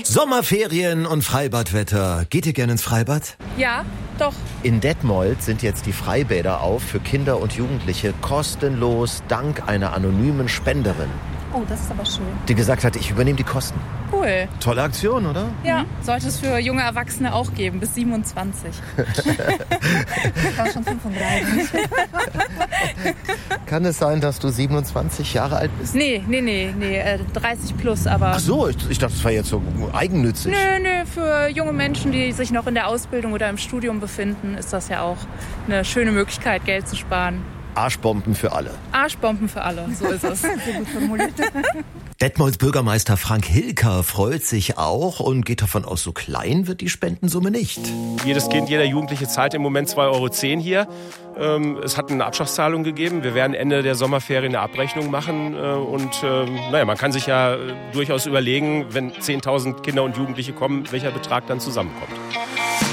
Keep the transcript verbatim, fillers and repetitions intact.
Sommerferien und Freibadwetter. Geht ihr gerne ins Freibad? Ja, doch. In Detmold sind jetzt die Freibäder auf für Kinder und Jugendliche kostenlos dank einer anonymen Spenderin. Oh, das ist aber schön. Die gesagt hat, ich übernehme die Kosten. Cool. Tolle Aktion, oder? Ja, sollte es für junge Erwachsene auch geben, bis siebenundzwanzig. Ich war schon fünfunddreißig. Kann es sein, dass du siebenundzwanzig Jahre alt bist? Nee, nee, nee, nee, dreißig plus, aber... Ach so, ich, ich dachte, das war jetzt so eigennützig. Nö, nö, für junge Menschen, die sich noch in der Ausbildung oder im Studium befinden, ist das ja auch eine schöne Möglichkeit, Geld zu sparen. Arschbomben für alle. Arschbomben für alle, so ist es. Sehr gut formuliert. Detmolds Bürgermeister Frank Hilker freut sich auch und geht davon aus, so klein wird die Spendensumme nicht. Jedes Kind, jeder Jugendliche zahlt im Moment zwei Euro zehn hier. Es hat eine Abschlagszahlung gegeben. Wir werden Ende der Sommerferien eine Abrechnung machen. Und naja, man kann sich ja durchaus überlegen, wenn zehntausend Kinder und Jugendliche kommen, welcher Betrag dann zusammenkommt.